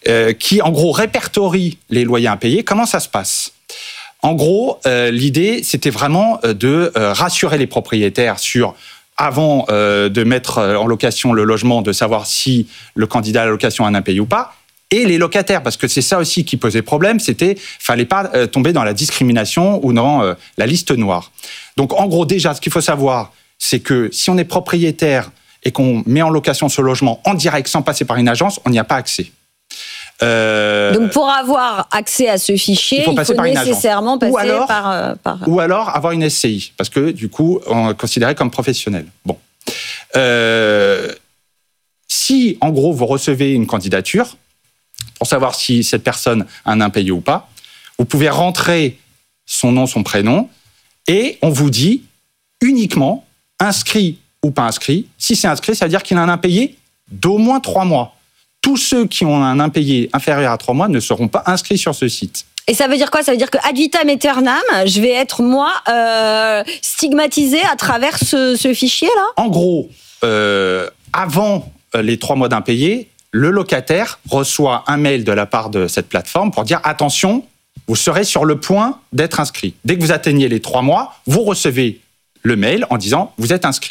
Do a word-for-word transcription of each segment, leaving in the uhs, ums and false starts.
euh, qui, en gros, répertorie les loyers impayés. Comment ça se passe ? En gros, euh, l'idée, c'était vraiment de euh, rassurer les propriétaires sur, avant euh, de mettre en location le logement, de savoir si le candidat à la location a un impayé ou pas, et les locataires, parce que c'est ça aussi qui posait problème, c'était fallait pas euh, tomber dans la discrimination ou dans euh, la liste noire. Donc, en gros, déjà, ce qu'il faut savoir, c'est que si on est propriétaire et qu'on met en location ce logement en direct sans passer par une agence, on n'y a pas accès. Euh, Donc, pour avoir accès à ce fichier, il faut, il faut nécessairement passer alors, par, euh, par... Ou alors avoir une S C I, parce que du coup, on est considéré comme professionnel. Bon. Euh, si, en gros, vous recevez une candidature, pour savoir si cette personne a un impayé ou pas, vous pouvez rentrer son nom, son prénom, et on vous dit uniquement, inscrit ou pas inscrit. Si c'est inscrit, ça veut dire qu'il a un impayé d'au moins trois mois. Tous ceux qui ont un impayé inférieur à trois mois ne seront pas inscrits sur ce site. Et ça veut dire quoi ? Ça veut dire que ad vitam aeternam, je vais être, moi, euh, stigmatisé à travers ce, ce fichier-là ? En gros, euh, avant les trois mois d'impayé, le locataire reçoit un mail de la part de cette plateforme pour dire « Attention, vous serez sur le point d'être inscrit. » Dès que vous atteignez les trois mois, vous recevez le mail en disant « Vous êtes inscrit. »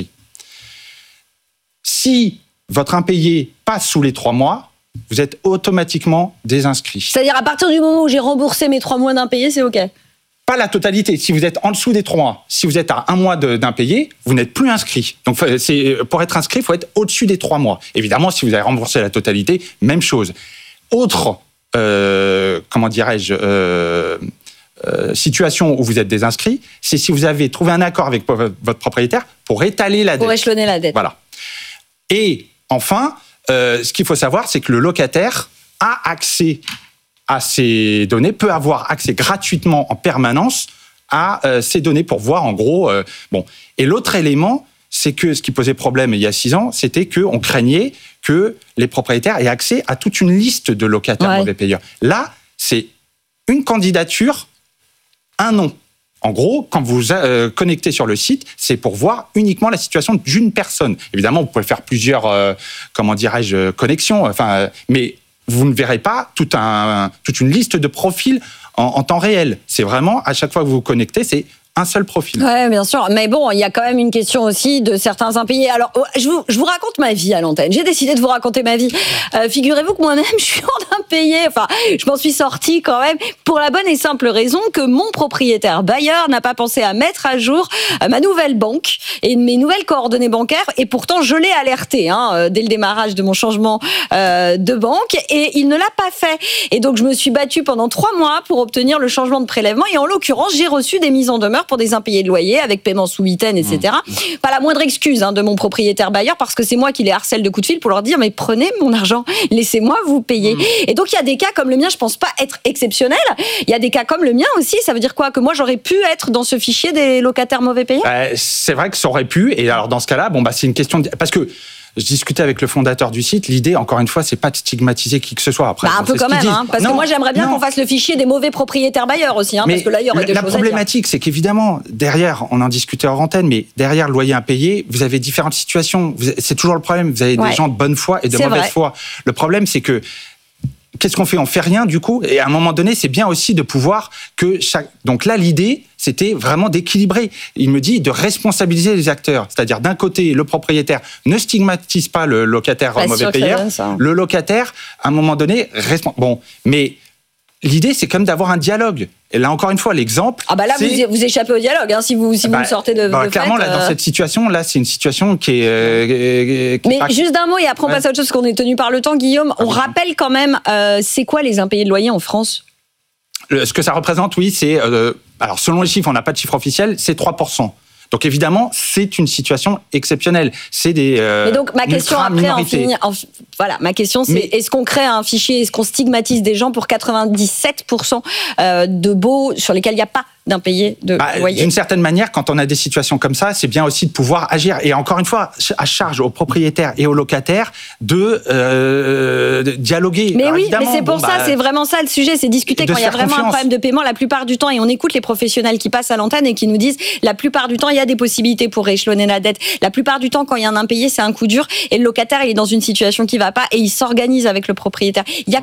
Si votre impayé passe sous les trois mois, vous êtes automatiquement désinscrit. C'est-à-dire, à partir du moment où j'ai remboursé mes trois mois d'impayé, c'est OK ? Pas la totalité. Si vous êtes en dessous des trois mois, si vous êtes à un mois de, d'impayé, vous n'êtes plus inscrit. Donc, c'est, pour être inscrit, il faut être au-dessus des trois mois. Évidemment, si vous avez remboursé la totalité, même chose. Autre, euh, comment dirais-je, euh, euh, situation où vous êtes désinscrit, c'est si vous avez trouvé un accord avec votre propriétaire pour étaler la dette. Pour échelonner la dette. Voilà. Et enfin, euh, ce qu'il faut savoir, c'est que le locataire a accès à ces données, peut avoir accès gratuitement en permanence à euh, ces données pour voir en gros... Euh, bon. Et l'autre élément, c'est que ce qui posait problème il y a six ans, c'était qu'on craignait que les propriétaires aient accès à toute une liste de locataires ouais. mauvais payeurs. Là, c'est une candidature, un nom. En gros, quand vous euh, connectez sur le site, c'est pour voir uniquement la situation d'une personne. Évidemment, vous pouvez faire plusieurs, euh, comment dirais-je, connexions, enfin, euh, mais vous ne verrez pas tout un, toute une liste de profils en, en temps réel. C'est vraiment, à chaque fois que vous vous connectez, c'est un seul profil. Oui, bien sûr. Mais bon, il y a quand même une question aussi de certains impayés. Alors, je vous, je vous raconte ma vie à l'antenne. J'ai décidé de vous raconter ma vie. Euh, figurez-vous que moi-même, je suis en impayé. Enfin, je m'en suis sortie quand même pour la bonne et simple raison que mon propriétaire bailleur n'a pas pensé à mettre à jour ma nouvelle banque et mes nouvelles coordonnées bancaires. Et pourtant, je l'ai alerté hein, dès le démarrage de mon changement euh, de banque. Et il ne l'a pas fait. Et donc, je me suis battue pendant trois mois pour obtenir le changement de prélèvement. Et en l'occurrence, j'ai reçu des mises en demeure pour des impayés de loyer avec paiement sous huitaine, et cetera. Mmh. Pas la moindre excuse hein, de mon propriétaire bailleur parce que c'est moi qui les harcèle de coups de fil pour leur dire mais prenez mon argent, laissez-moi vous payer. Mmh. Et donc il y a des cas comme le mien, je pense pas être exceptionnel. Il y a des cas comme le mien aussi. Ça veut dire quoi ? Que moi j'aurais pu être dans ce fichier des locataires mauvais payeurs ? euh, C'est vrai que ça aurait pu. Et alors dans ce cas-là, bon bah c'est une question de... parce que je discutais avec le fondateur du site. L'idée, encore une fois, c'est pas de stigmatiser qui que ce soit. Après, bah, un peu quand même, hein, parce non, que moi, j'aimerais bien non. qu'on fasse le fichier des mauvais propriétaires bailleurs aussi, hein, parce que là, il y aurait des la choses à dire. La problématique, c'est qu'évidemment, derrière, on en discutait hors antenne, mais derrière le loyer impayé, vous avez différentes situations. C'est toujours le problème. Vous avez ouais. des gens de bonne foi et de c'est mauvaise vrai. foi. Le problème, c'est que qu'est-ce qu'on fait ? On fait rien du coup. Et à un moment donné, c'est bien aussi de pouvoir que chaque. Donc là, l'idée, c'était vraiment d'équilibrer. Il me dit de responsabiliser les acteurs. C'est-à-dire, d'un côté, le propriétaire ne stigmatise pas le locataire pas mauvais payeur. Le locataire, à un moment donné, respons... bon, mais l'idée, c'est quand même d'avoir un dialogue. Et là, encore une fois, l'exemple. Ah bah là, c'est... vous, vous échappez au dialogue, hein, si vous si bah, vous sortez de. Bah, de clairement, fait, là, euh... dans cette situation, là, c'est une situation qui est. Euh, qui mais est juste d'un mot et après on ouais. passe à autre chose, parce qu'on est tenu par le temps, Guillaume. On ah, rappelle quand même, euh, c'est quoi les impayés de loyer en France ? Le, ce que ça représente, oui, c'est. Euh, alors, selon les chiffres, on n'a pas de chiffre officiel, c'est trois pour cent. Donc évidemment, c'est une situation exceptionnelle. C'est des. Euh, Mais donc ma question après, en finir, en, voilà, ma question c'est Mais, est-ce qu'on crée un fichier, est-ce qu'on stigmatise des gens pour quatre-vingt-dix-sept pour cent euh, de baux sur lesquels il n'y a pas d'impayés de bah, loyer ? D'une certaine manière, quand on a des situations comme ça, c'est bien aussi de pouvoir agir. Et encore une fois, à charge aux propriétaires et aux locataires de, euh, de dialoguer. Mais alors, oui, mais c'est pour bon, ça, bah, c'est vraiment ça le sujet, c'est discuter quand il y a vraiment confiance. Un problème de paiement la plupart du temps. Et on écoute les professionnels qui passent à l'antenne et qui nous disent la plupart du temps, il y a des possibilités pour rééchelonner la dette. La plupart du temps, quand il y a un impayé, c'est un coup dur et le locataire il est dans une situation qui va pas et il s'organise avec le propriétaire. Il y a